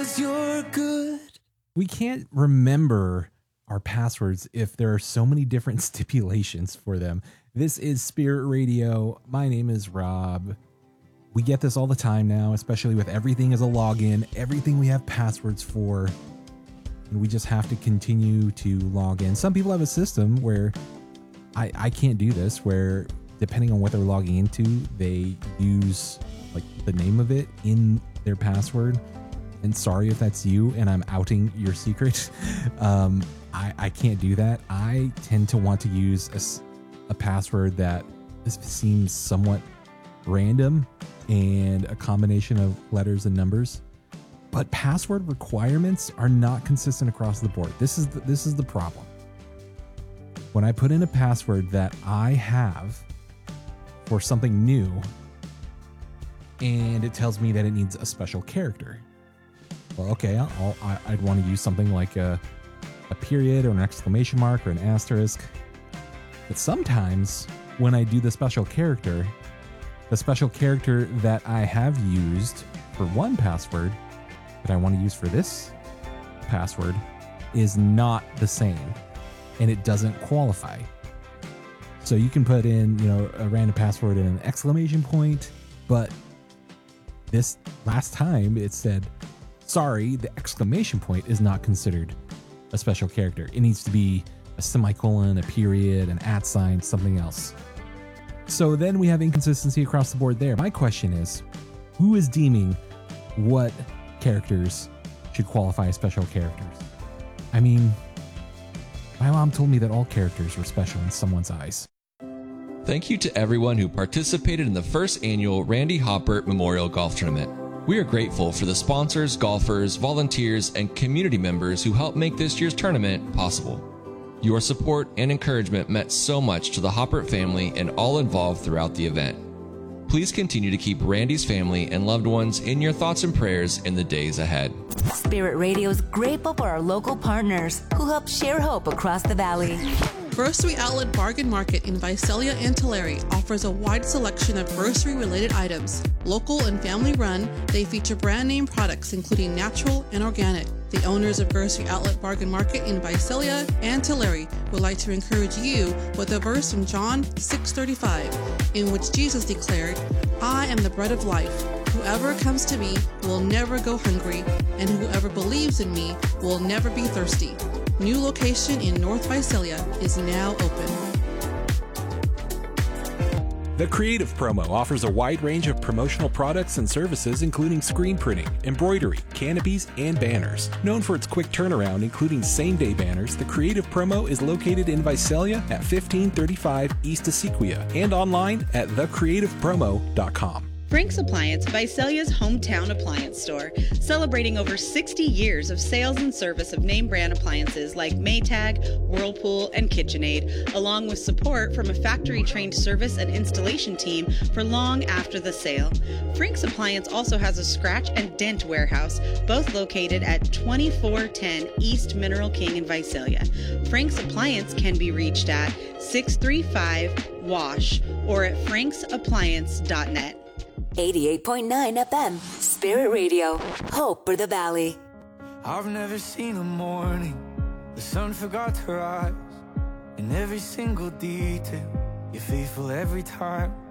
You're good. We can't remember our passwords if there are so many different stipulations for them. This is Spirit Radio. My name is Rob. We get this all the time now, especially with everything as a login, everything we have passwords for, and we just have to continue to log in. Some people have a system where I can't do this, where depending on what they're logging into, they use like the name of it in their password. And sorry if that's you and I'm outing your secret. I can't do that. I tend to want to use a password that seems somewhat random and a combination of letters and numbers. But password requirements are not consistent across the board. This is the problem. When I put in a password that I have for something new and it tells me that it needs a special character, well, okay, I'd want to use something like a period or an exclamation mark or an asterisk. But sometimes when I do the special character that I have used for one password that I want to use for this password is not the same, and it doesn't qualify. So you can put in, a random password and an exclamation point, but this last time it said, sorry, the exclamation point is not considered a special character. It needs to be a semicolon, a period, an @ sign, something else. So then we have inconsistency across the board there. My question is, who is deeming what characters should qualify as special characters? I mean, my mom told me that all characters were special in someone's eyes. Thank you to everyone who participated in the first annual Randy Hoppert Memorial Golf Tournament. We are grateful for the sponsors, golfers, volunteers, and community members who helped make this year's tournament possible. Your support and encouragement meant so much to the Hoppert family and all involved throughout the event. Please continue to keep Randy's family and loved ones in your thoughts and prayers in the days ahead. Spirit Radio is grateful for our local partners who help share hope across the valley. Grocery Outlet Bargain Market in Visalia and Tulare offers a wide selection of grocery-related items. Local and family-run, they feature brand-name products including natural and organic. The owners of Grocery Outlet Bargain Market in Visalia and Tulare would like to encourage you with a verse from John 6:35, in which Jesus declared, "I am the bread of life. Whoever comes to me will never go hungry, and whoever believes in me will never be thirsty." New location in North Visalia is now open. The Creative Promo offers a wide range of promotional products and services, including screen printing, embroidery, canopies, and banners. Known for its quick turnaround, including same-day banners, the Creative Promo is located in Visalia at 1535 East Asequia and online at thecreativepromo.com. Frank's Appliance, Visalia's hometown appliance store, celebrating over 60 years of sales and service of name brand appliances like Maytag, Whirlpool, and KitchenAid, along with support from a factory-trained service and installation team for long after the sale. Frank's Appliance also has a scratch and dent warehouse, both located at 2410 East Mineral King in Visalia. Frank's Appliance can be reached at 635-WASH or at franksappliance.net. 88.9 FM, Spirit Radio, hope for the valley. I've never seen a morning the sun forgot to rise. In every single detail, you're faithful every time.